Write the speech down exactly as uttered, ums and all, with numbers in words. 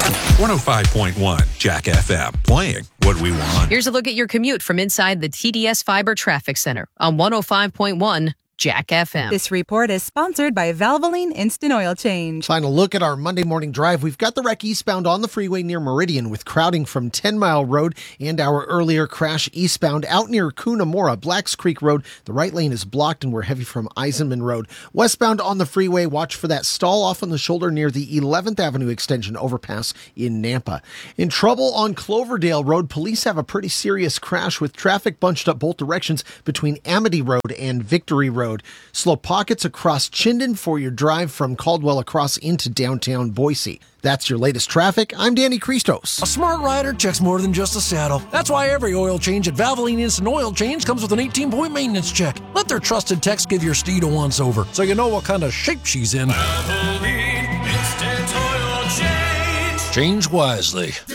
one oh five point one Jack F M, playing what we want. Here's a look at your commute from inside the T D S Fiber Traffic Center on one oh five point one Jack F M. This report is sponsored by Valvoline Instant Oil Change. Final look at our Monday morning drive. We've got the wreck eastbound on the freeway near Meridian with crowding from ten mile Road, and our earlier crash eastbound out near Cunamora, Blacks Creek Road. The right lane is blocked and we're heavy from Eisenman Road. Westbound on the freeway, watch for that stall off on the shoulder near the eleventh Avenue Extension overpass in Nampa. In trouble on Cloverdale Road, police have a pretty serious crash with traffic bunched up both directions between Amity Road and Victory Road. Slow pockets across Chinden for your drive from Caldwell across into downtown Boise. That's your latest traffic. I'm Danny Christos. A smart rider checks more than just a saddle. That's why every oil change at Valvoline Instant Oil Change comes with an eighteen-point maintenance check. Let their trusted techs give your steed a once-over so you know what kind of shape she's in. Valvoline Instant Oil Change. Change wisely.